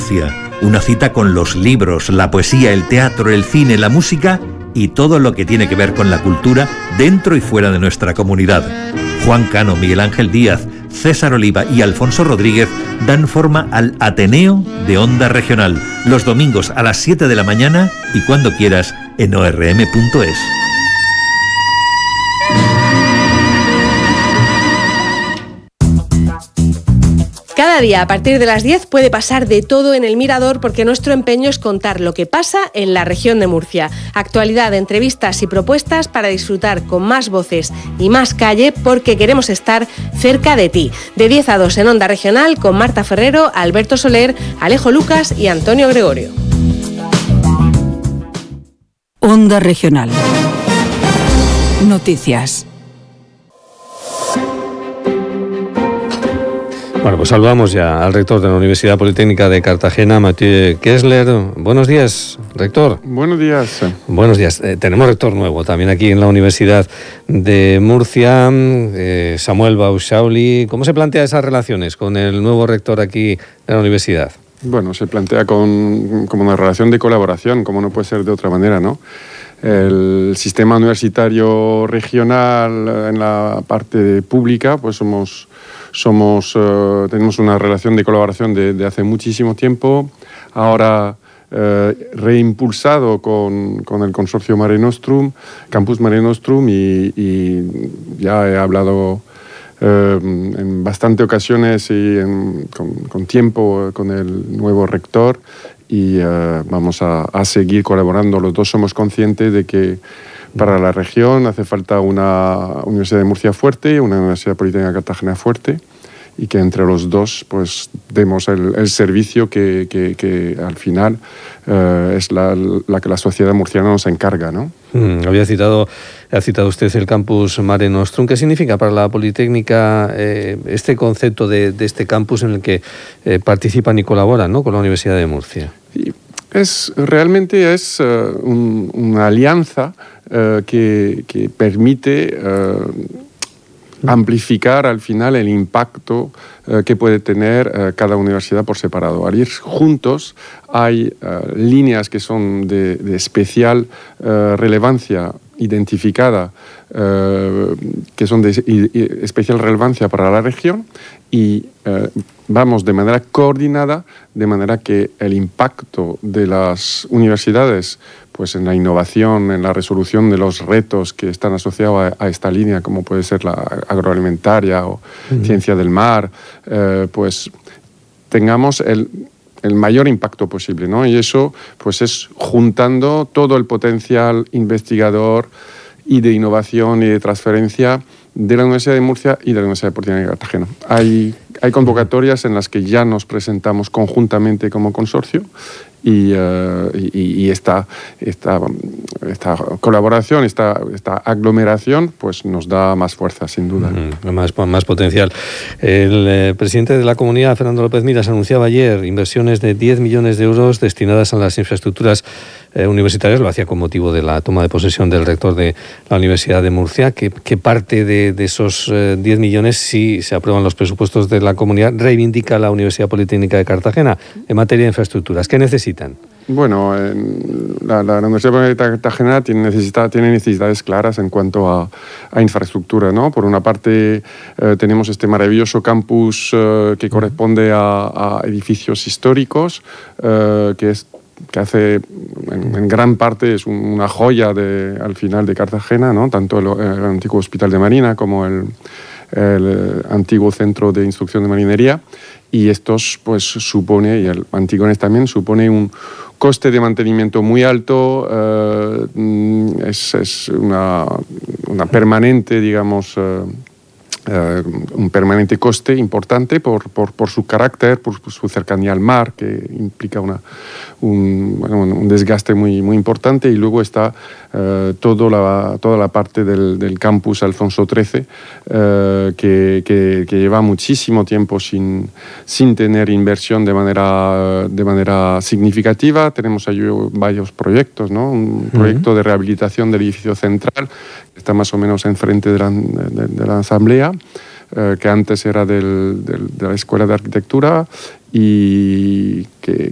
Murcia. Una cita con los libros, la poesía, el teatro, el cine, la música y todo lo que tiene que ver con la cultura dentro y fuera de nuestra comunidad. Juan Cano, Miguel Ángel Díaz, César Oliva y Alfonso Rodríguez dan forma al Ateneo de Onda Regional, los domingos a las 7 de la mañana y cuando quieras en orm.es. Cada día a partir de las 10 puede pasar de todo en El Mirador porque nuestro empeño es contar lo que pasa en la región de Murcia. Actualidad, entrevistas y propuestas para disfrutar con más voces y más calle porque queremos estar cerca de ti. De 10 a 2 en Onda Regional con Marta Ferrero, Alberto Soler, Alejo Lucas y Antonio Gregorio. Onda Regional. Noticias. Bueno, pues saludamos ya al rector de la Universidad Politécnica de Cartagena, Mathieu Kessler. Buenos días, rector. Buenos días. Buenos días. Tenemos rector nuevo también aquí en la Universidad de Murcia, Samuel Bauschauli. ¿Cómo se plantea esas relaciones con el nuevo rector aquí de la universidad? Bueno, se plantea como una relación de colaboración, como no puede ser de otra manera, ¿no? El sistema universitario regional en la parte pública, pues tenemos una relación de colaboración de hace muchísimo tiempo. Ahora reimpulsado con el consorcio Mare Nostrum, Campus Mare Nostrum, y ya he hablado en bastantes ocasiones y con tiempo con el nuevo rector, y vamos a seguir colaborando. Los dos somos conscientes de que para la región hace falta una Universidad de Murcia fuerte, una Universidad Politécnica de Cartagena fuerte, y que entre los dos pues demos el servicio que al final es la que la sociedad murciana nos encarga, ¿no? Ha citado usted el campus Mare Nostrum. ¿Qué significa para la Politécnica este concepto de este campus en el que participan y colaboran, ¿no?, con la Universidad de Murcia? Sí, realmente es una alianza que permite amplificar al final el impacto que puede tener cada universidad por separado. Al ir juntos hay líneas que son de especial relevancia identificada, que son de especial relevancia para la región, y vamos de manera coordinada, de manera que el impacto de las universidades pues en la innovación, en la resolución de los retos que están asociados a esta línea, como puede ser la agroalimentaria o ciencia del mar, pues tengamos el mayor impacto posible, ¿no? Y eso pues es juntando todo el potencial investigador y de innovación y de transferencia de la Universidad de Murcia y de la Universidad Politécnica de Cartagena. Hay convocatorias en las que ya nos presentamos conjuntamente como consorcio, y esta colaboración, esta aglomeración, pues nos da más fuerza, sin duda. Más potencial. El presidente de la comunidad, Fernando López Miras, anunciaba ayer inversiones de 10 millones de euros destinadas a las infraestructuras universitarias. Lo hacía con motivo de la toma de posesión del rector de la Universidad de Murcia. ¿Qué parte de esos 10 millones, si se aprueban los presupuestos de la comunidad, reivindica la Universidad Politécnica de Cartagena en materia de infraestructuras? ¿Qué necesitan? Bueno, la Universidad Politécnica de Cartagena tiene necesidades claras en cuanto a infraestructura, ¿no? Por una parte, tenemos este maravilloso campus que corresponde a edificios históricos, que hace en gran parte es una joya al final de Cartagena, ¿no? Tanto el antiguo Hospital de Marina como el antiguo Centro de Instrucción de Marinería, y estos pues supone, y el Antigones también, supone un coste de mantenimiento muy alto, es una permanente, digamos, un permanente coste importante por su carácter, por su cercanía al mar, que implica un desgaste muy importante, y luego está toda la parte del campus Alfonso XIII, que lleva muchísimo tiempo sin tener inversión de manera significativa. Tenemos ahí varios proyectos, ¿no? Un proyecto de rehabilitación del edificio central, que está más o menos enfrente de la Asamblea, que antes era de la Escuela de Arquitectura, y que